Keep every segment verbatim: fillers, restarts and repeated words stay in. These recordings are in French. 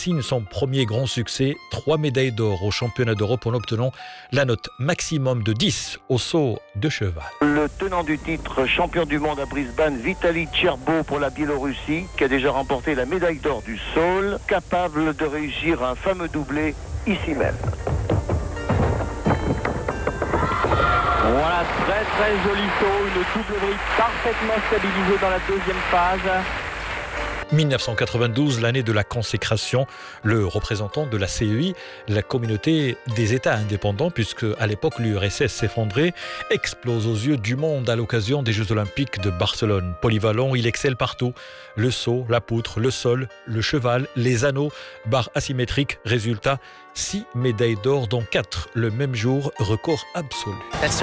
signe son premier grand succès, trois médailles d'or au championnat d'Europe en obtenant la note maximum de dix au saut de cheval. Le tenant du titre champion du monde à Brisbane, Vitaly Tcherbo pour la Biélorussie, qui a déjà remporté la médaille d'or du saut, capable de réussir un fameux doublé ici même. Voilà, très très joli saut, une double brique parfaitement stabilisée dans la deuxième phase. dix-neuf cent quatre-vingt-douze, l'année de la consécration, le représentant de la C E I, la communauté des États indépendants, puisque à l'époque l'U R S S s'effondrait, explose aux yeux du monde à l'occasion des Jeux Olympiques de Barcelone. Polyvalent, il excelle partout. Le saut, la poutre, le sol, le cheval, les anneaux, barres asymétriques. Résultat, six médailles d'or, dont quatre le même jour, record absolu.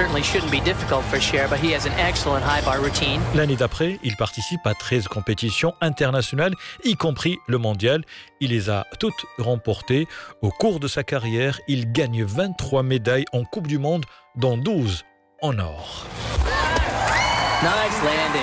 L'année d'après, il participe à treize compétitions internationales, y compris le mondial. Il les a toutes remportées. Au cours de sa carrière, il gagne vingt-trois médailles en Coupe du Monde, dont douze en or. Nice landing.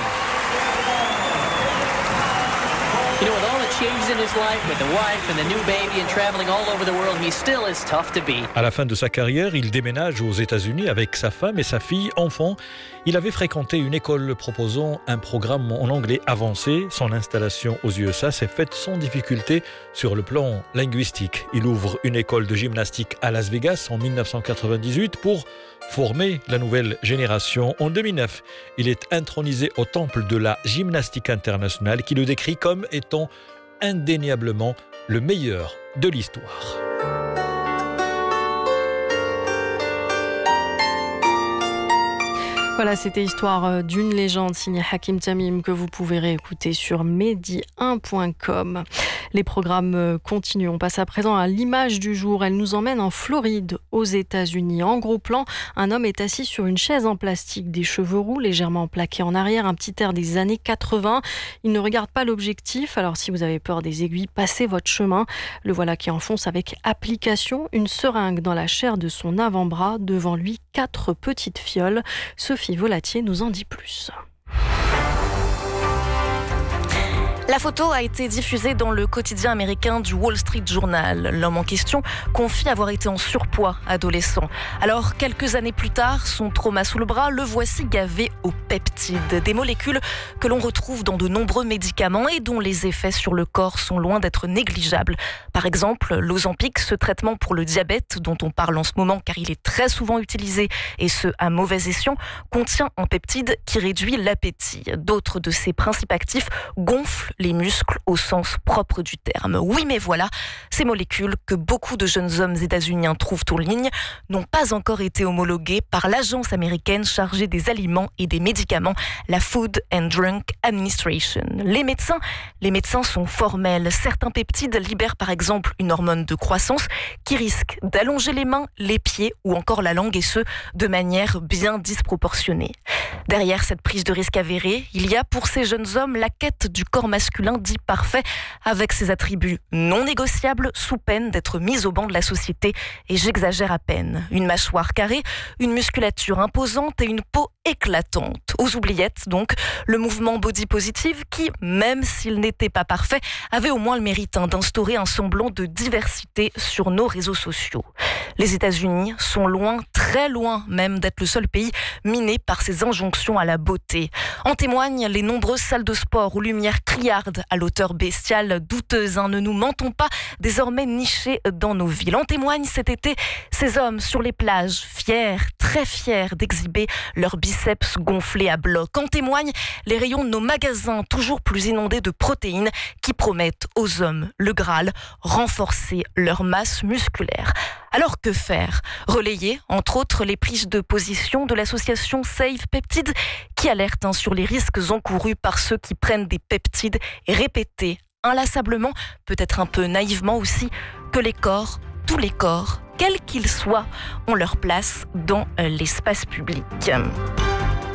You know, with all the changes in his life, with the wife and the new baby and traveling all over the world, he still is tough to beat. À la fin de sa carrière, il déménage aux États-Unis avec sa femme et sa fille, enfant. Il avait fréquenté une école proposant un programme en anglais avancé. Son installation aux U S A s'est faite sans difficulté sur le plan linguistique. Il ouvre une école de gymnastique à Las Vegas en dix-neuf cent quatre-vingt-dix-huit pour former la nouvelle génération. En deux mille neuf, il est intronisé au temple de la gymnastique internationale qui le décrit comme étant indéniablement le meilleur de l'histoire. Voilà, c'était Histoire d'une légende signée Hakim Tamim que vous pouvez réécouter sur medi un point com. Les programmes continuent. On passe à présent à l'image du jour. Elle nous emmène en Floride, aux États-Unis. En gros plan, un homme est assis sur une chaise en plastique, des cheveux roux légèrement plaqués en arrière, un petit air des années quatre-vingts. Il ne regarde pas l'objectif. Alors si vous avez peur des aiguilles, passez votre chemin. Le voilà qui enfonce avec application une seringue dans la chair de son avant-bras. Devant lui, quatre petites fioles. Sophie Volatier nous en dit plus. La photo a été diffusée dans le quotidien américain du Wall Street Journal. L'homme en question confie avoir été en surpoids adolescent. Alors, quelques années plus tard, son trauma sous le bras, le voici gavé aux peptides, des molécules que l'on retrouve dans de nombreux médicaments et dont les effets sur le corps sont loin d'être négligeables. Par exemple, l'Ozempic, ce traitement pour le diabète dont on parle en ce moment car il est très souvent utilisé et ce à mauvais escient, contient un peptide qui réduit l'appétit. D'autres de ses principes actifs gonflent les muscles au sens propre du terme. Oui, mais voilà, ces molécules que beaucoup de jeunes hommes états-uniens trouvent en ligne n'ont pas encore été homologuées par l'agence américaine chargée des aliments et des médicaments, la Food and Drug Administration. Les médecins, les médecins sont formels. Certains peptides libèrent par exemple une hormone de croissance qui risque d'allonger les mains, les pieds ou encore la langue et ce, de manière bien disproportionnée. Derrière cette prise de risque avérée, il y a pour ces jeunes hommes la quête du corps masculin dit parfait avec ses attributs non négociables sous peine d'être mis au banc de la société et j'exagère à peine. Une mâchoire carrée, une musculature imposante et une peau éclatante. Aux oubliettes donc, le mouvement body positive qui, même s'il n'était pas parfait, avait au moins le mérite hein, d'instaurer un semblant de diversité sur nos réseaux sociaux. Les États-Unis sont loin, très loin même d'être le seul pays miné par ces injonctions à la beauté. En témoignent les nombreuses salles de sport aux lumières criardes à l'auteur bestiale, douteuse, hein, ne nous mentons pas, désormais nichées dans nos villes. En témoignent cet été ces hommes sur les plages, fiers, très fiers d'exhiber leurs biceps gonflés à bloc. En témoignent les rayons de nos magasins toujours plus inondés de protéines qui promettent aux hommes le Graal, renforcer leur masse musculaire. Alors que faire ? Relayer, entre autres, les prises de position de l'association Save Peptides qui alerte hein, sur les risques encourus par ceux qui prennent des peptides et répéter inlassablement, peut-être un peu naïvement aussi, que les corps, tous les corps, quels qu'ils soient, ont leur place dans l'espace public.